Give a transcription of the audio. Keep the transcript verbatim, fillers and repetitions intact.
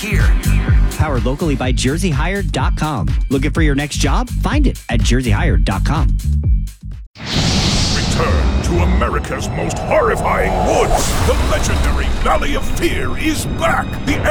here. Powered locally by Jersey Hired dot com. Looking for your next job? Find it at Jersey Hired dot com. Return to America's most horrifying woods. The legendary Valley of Fear is back. The